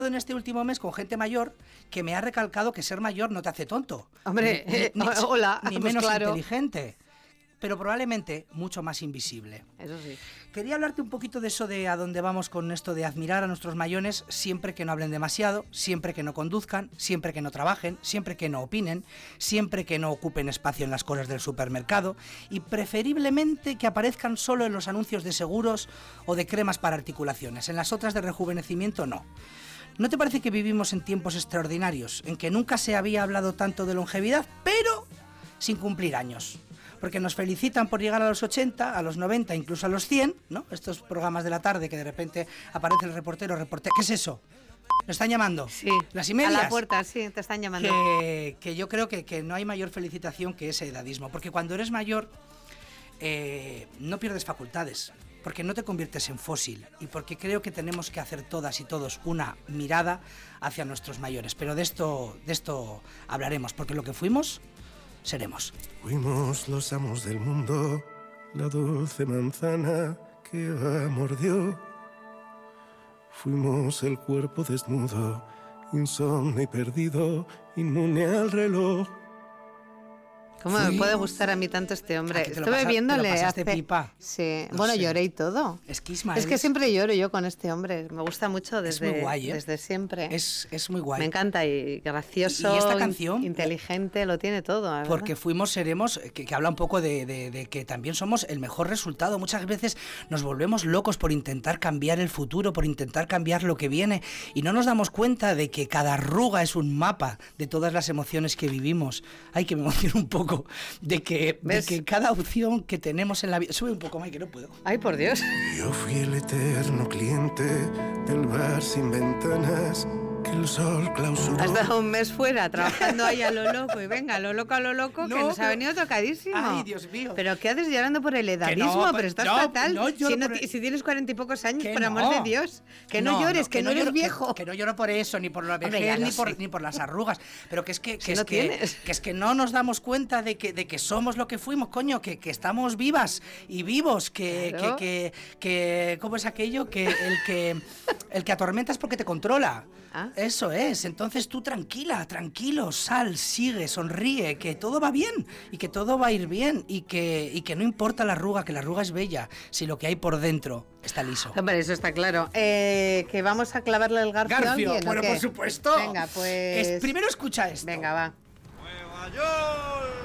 en este último mes con gente mayor que me ha recalcado que ser mayor no te hace tonto. Hombre, hola, ni pues menos claro. inteligente, pero probablemente mucho más invisible. Eso sí. Quería hablarte un poquito de eso, de a dónde vamos con esto de admirar a nuestros mayores, siempre que no hablen demasiado, siempre que no conduzcan, siempre que no trabajen, siempre que no opinen, siempre que no ocupen espacio en las cosas del supermercado y preferiblemente que aparezcan solo en los anuncios de seguros o de cremas para articulaciones. En las otras de rejuvenecimiento no. ¿No te parece que vivimos en tiempos extraordinarios, en que nunca se había hablado tanto de longevidad, pero sin cumplir años? Porque nos felicitan por llegar a los 80, a los 90, incluso a los 100, ¿no? Estos programas de la tarde que de repente aparece el reportero, ¿qué es eso? ¿Lo están llamando? Sí. ¿Las y medias? A la puerta, sí, te están llamando. Que yo creo que no hay mayor felicitación que ese edadismo, porque cuando eres mayor no pierdes facultades, porque no te conviertes en fósil y porque creo que tenemos que hacer todas y todos una mirada hacia nuestros mayores. Pero de esto hablaremos, porque lo que fuimos, seremos. Fuimos los amos del mundo, la dulce manzana que Eva mordió. Fuimos el cuerpo desnudo, insomne y perdido, inmune al reloj. ¿Cómo me puede gustar a mí tanto este hombre? Estuve viéndole te lo pasaste hace... pipa. Sí, No bueno, sé. lloré y todo. Es que Ismael Es que siempre lloro yo con este hombre. Me gusta mucho desde, muy guay, ¿eh? desde siempre. Es muy guay. Me encanta y gracioso, Y esta canción, inteligente, lo tiene todo. la verdad. Porque fuimos, seremos, que habla un poco de que también somos el mejor resultado. Muchas veces nos volvemos locos por intentar cambiar el futuro, por intentar cambiar lo que viene, y no nos damos cuenta de que cada arruga es un mapa de todas las emociones que vivimos. Ay, que me emociono un poco de que cada opción que tenemos en la vida... Sube un poco más, que no puedo. Ay, por Dios. Yo fui el eterno cliente del bar sin ventanas que el sol clausuró. Has dado un mes fuera trabajando ahí a lo loco y venga, a lo loco, No, que nos ha pero- venido tocadísimo. Ay, Dios mío. ¿Pero qué haces llorando por el edadismo? no, pero estás no, fatal. no lloro si, por el- si tienes 40 y pocos años, Que por amor no. de Dios. Que no llores, que no eres lloro, viejo. Que no lloro por eso, ni por la Hombre, vejez, ya lo sé. ni por las arrugas. Pero que es que, Si no tienes. que es que no nos damos cuenta de que somos lo que fuimos, coño, que estamos vivas y vivos, Claro. que ¿cómo es aquello? Que el que atormenta es porque te controla. Ah. Eso es. Entonces tú tranquilo, sal, sigue, sonríe, que todo va bien y que todo va a ir bien y que no importa la arruga, que la arruga es bella, si lo que hay por dentro está liso. Hombre, eso está claro. Que vamos a clavarle el garfio a alguien, ¿o bueno, qué? por supuesto. Venga, pues... Primero escucha esto. Venga, va. Nueva York.